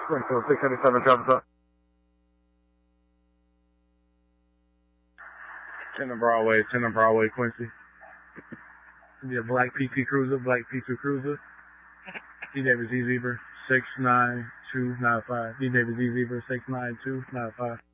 Springfield 677, Travis up. 10 on Broadway, Quincy. Be a black PT Cruiser, black P2 Cruiser. D David Z Zebra 69295. D David Z Zebra 69295.